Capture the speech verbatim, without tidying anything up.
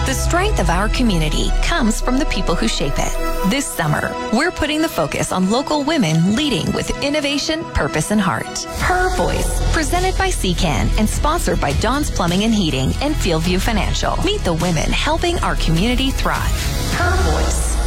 The strength of our community comes from the people who shape it. This summer, we're putting the focus on local women leading with innovation, purpose, and heart. Her Voice, presented by C C A N and sponsored by Dawn's Plumbing and Heating and Fieldview Financial. Meet the women helping our community thrive. Her Voice.